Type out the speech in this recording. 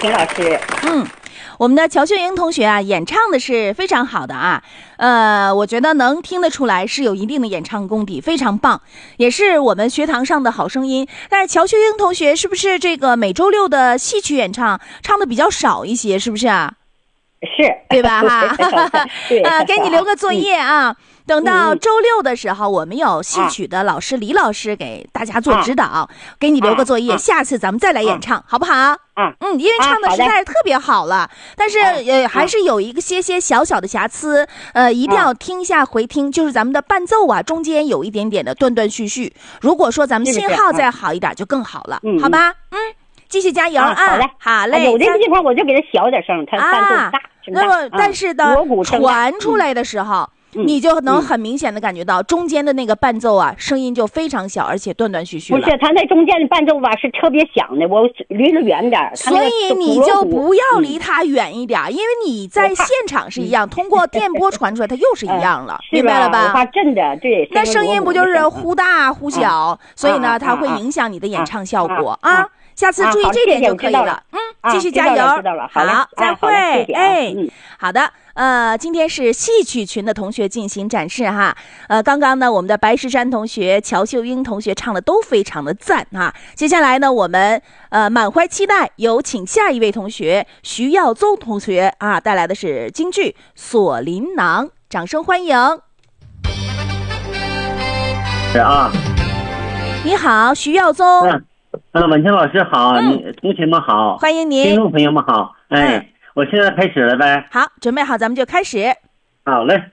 婷老师。 我们的乔秀英同学啊，演唱的是非常好的啊，我觉得能听得出来是有一定的演唱功底，非常棒，也是我们学堂上的好声音。但是乔秀英同学是不是这个每周六的戏曲演唱唱的比较少一些，是不是啊？ 是， 对吧？哈， 对给你留个作业啊。等到周六的时候，我们有戏曲的老师李老师给大家做指导，给你留个作业，下次咱们再来演唱，好不好？因为唱的实在是特别好了，但是还是有一些小小的瑕疵，一定要听一下回听，就是咱们的伴奏啊，中间有一点点的断断续续。如果说咱们信号再好一点就更好了，好吧？继续加油啊！好嘞， 有的地方我就给它小点声，它伴奏大。 那么，但是呢，传出来的时候，你就能很明显的感觉到中间的那个伴奏啊，声音就非常小，而且断断续续了。 不是，它那中间的伴奏吧是特别响的，我离得远点。 所以你就不要离它远一点，因为你在现场是一样，通过电波传出来，它又是一样了，明白了吧？ 我怕震的，对。 那声音不就是忽大忽小，所以呢，它会影响你的演唱效果啊。下次注意这点就可以了。继续加油。好，再会。好的。今天是戏曲群的同学进行展示哈。刚刚呢，我们的白石山同学、乔秀英同学唱的都非常的赞哈。接下来呢，我们满怀期待，有请下一位同学徐耀宗同学啊带来的是京剧《锁麟囊》，掌声欢迎。你好，徐耀宗。 婉清老师好，同学们好， 欢迎您， 听众朋友们好。我现在开始了呗。 好，准备好，咱们就开始。 好嘞。